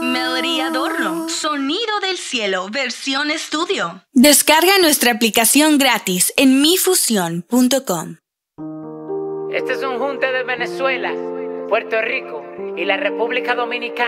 Melody Adorno, Sonido del Cielo, versión estudio. Descarga nuestra aplicación gratis en mifusión.com. Este es un junte de Venezuela, Puerto Rico y la República Dominicana.